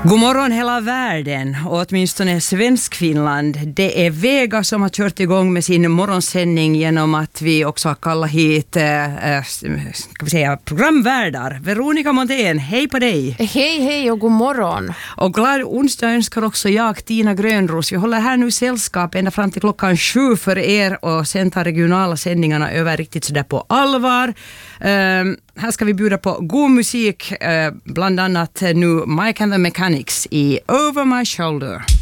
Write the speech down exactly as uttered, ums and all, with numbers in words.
God morgon hela världen och åtminstone svensk Finland. Det är Vega som har kört igång med sin morgonsändning genom att vi också har kallat hit äh, ska vi säga, programvärdar. Veronica Montén, hej på dig. Hej hej och god morgon. Och glad onsdag önskar också jag, Tina Grönros. Vi håller här nu sällskap ända fram till klockan sju för er och sen tar regionala sändningarna över riktigt sådär på allvar. Uh, här ska vi bjuda på god musik, uh, bland annat nu Mike and the Mechanics i Over My Shoulder.